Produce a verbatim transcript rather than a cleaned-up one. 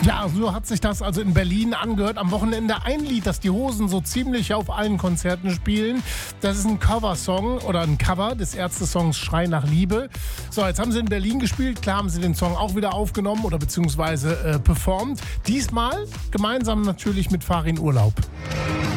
Ja, so hat sich das also in Berlin angehört. Am Wochenende ein Lied, das die Hosen so ziemlich auf allen Konzerten spielen. Das ist ein Coversong oder ein Cover des Ärzte-Songs Schrei nach Liebe. So, jetzt haben sie in Berlin gespielt. Klar haben sie den Song auch wieder aufgenommen oder beziehungsweise äh, performt. Diesmal gemeinsam natürlich mit Farin Urlaub.